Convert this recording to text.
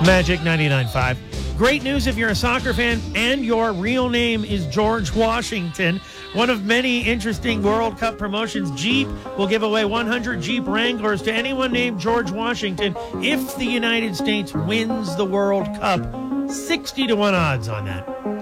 Magic 99.5. Great news if you're a soccer fan and your real name is George Washington. One of many interesting World Cup promotions. Jeep will give away 100 Jeep Wranglers to anyone named George Washington if the United States wins the World Cup. 60 to 1 odds on that.